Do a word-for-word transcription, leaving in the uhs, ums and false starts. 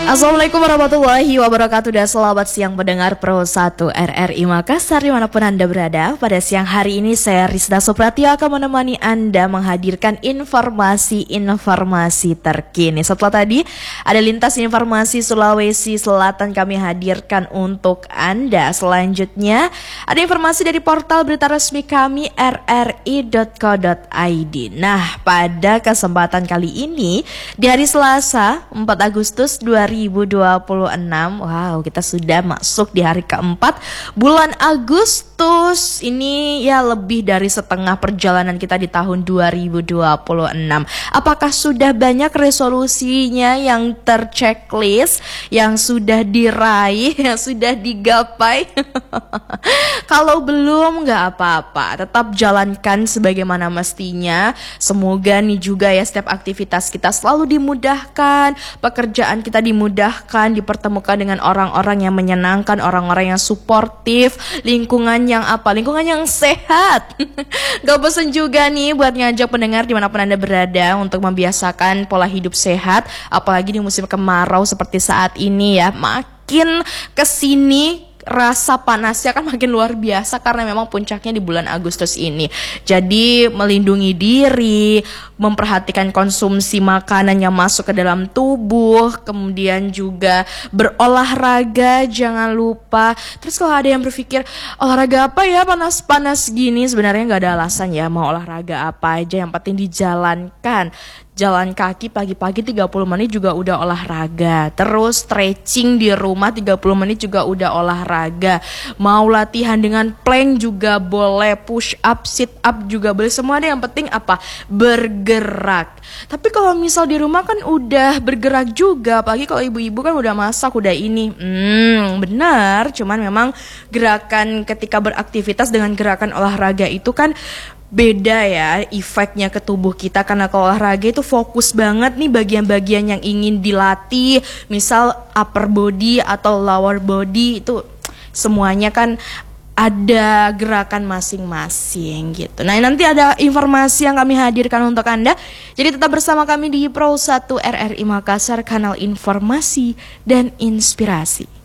Assalamualaikum warahmatullahi wabarakatuh dan selamat siang pendengar Pro satu R R I Makassar dimanapun Anda berada. Pada siang hari ini saya Rizda Supratio akan menemani Anda menghadirkan informasi-informasi terkini. Setelah tadi ada lintas informasi Sulawesi Selatan kami hadirkan untuk Anda. Selanjutnya ada informasi dari portal berita resmi kami r r i dot co dot i d. Nah, pada kesempatan kali ini di hari Selasa empat Agustus dua ribu dua puluh enam, wow, kita sudah masuk di hari keempat bulan Agustus. Ini ya lebih dari setengah perjalanan kita di tahun dua ribu dua puluh enam. Apakah sudah banyak resolusinya yang terchecklist, yang sudah diraih, yang sudah digapai? Kalau belum nggak apa-apa, tetap jalankan sebagaimana mestinya. Semoga nih juga ya setiap aktivitas kita selalu dimudahkan, pekerjaan kita dimudahkan, dipertemukan dengan orang-orang yang menyenangkan, orang-orang yang suportif, lingkungan yang apa? Lingkungan yang sehat. Gak bosan juga nih buat ngajak pendengar dimanapun Anda berada untuk membiasakan pola hidup sehat, apalagi di musim kemarau seperti saat ini ya. Makin kesini rasa panasnya kan makin luar biasa karena memang puncaknya di bulan Agustus ini. Jadi melindungi diri, memperhatikan konsumsi makanan yang masuk ke dalam tubuh, kemudian juga berolahraga jangan lupa. Terus kalau ada yang berpikir olahraga apa ya panas-panas gini, sebenarnya nggak ada alasan ya mau olahraga apa aja, yang penting dijalankan. Jalan kaki pagi-pagi tiga puluh menit juga udah olahraga. Terus stretching di rumah tiga puluh menit juga udah olahraga. Mau latihan dengan plank juga boleh, push up, sit up juga boleh. Semua ada, yang penting apa? Bergerak. Tapi kalau misal di rumah kan udah bergerak juga, apalagi kalau ibu-ibu kan udah masak, udah ini. Hmm, benar, cuman memang gerakan ketika beraktivitas dengan gerakan olahraga itu kan beda ya efeknya ke tubuh kita, karena kalau olahraga itu fokus banget nih bagian-bagian yang ingin dilatih, misal upper body atau lower body, itu semuanya kan ada gerakan masing-masing gitu. Nah, nanti ada informasi yang kami hadirkan untuk Anda. Jadi tetap bersama kami di Pro satu R R I Makassar, kanal informasi dan inspirasi.